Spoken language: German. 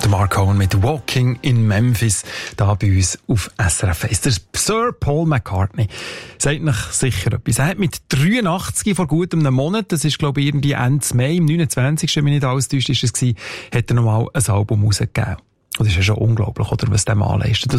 Der Mark Cohen mit «Walking in Memphis», da bei uns auf SRF 1. Der Sir Paul McCartney sagt noch sicher etwas. Er hat mit 83 vor gut einem Monat, das ist glaube ich irgendwie Ende Mai, im 29. wenn mich nicht alles täuscht, ist es gewesen, hat er nochmal ein Album rausgegeben. Und das ist ja schon unglaublich, oder, was der Mann leistet.